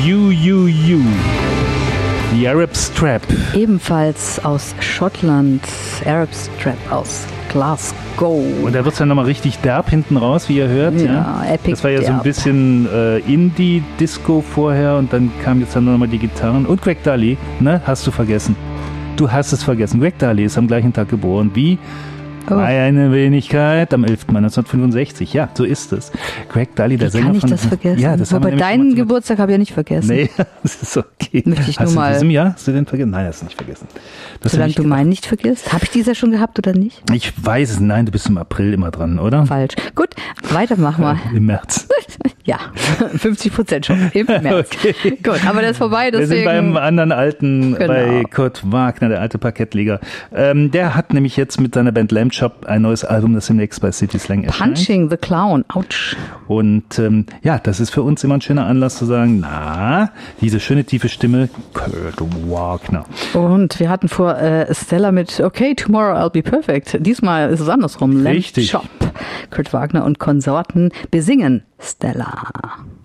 You. The Arab Strap. Ebenfalls aus Schottland. Arab Strap aus Glasgow. Und da wird es ja nochmal richtig derb hinten raus, wie ihr hört. Ja, Epic das war ja derb. so ein bisschen Indie-Disco vorher und dann kamen jetzt dann nochmal die Gitarren. Und Greg Dulli, ne? Hast du vergessen. Du hast es vergessen. Greg Dulli ist am gleichen Tag geboren wie eine Wenigkeit am 11. Mai 1965. Ja, so ist es. Greg Dulli, der Sänger von... Kann ich das vergessen? Ja, das aber deinen Geburtstag habe ich ja nicht vergessen. Nee, das ist okay. Möchte ich hast nur du mal... in diesem Jahr? Hast du den vergessen? Nein, hast du nicht vergessen. Solange du meinen nicht vergisst. Habe ich dieses Jahr schon gehabt oder nicht? Ich weiß es. Nein, du bist im April immer dran, oder? Falsch. Gut, weitermachen wir. Im März. Ja, 50% schon im März. Okay. Gut, aber das ist vorbei. Deswegen... Wir sind beim anderen Alten, Genau. bei Kurt Wagner, der alte Parkettleger. Der hat nämlich jetzt mit seiner Band Lamb Chop ein neues Album, das demnächst bei City Slang erscheint. Punching the Clown. Autsch. Und ja, das ist für uns immer ein schöner Anlass zu sagen, na, diese schöne tiefe Stimme, Kurt Wagner. Und wir hatten vor Stella mit Okay, Tomorrow I'll Be Perfect. Diesmal ist es andersrum. Lamb Richtig. Chop. Kurt Wagner und Konsorten besingen Stella.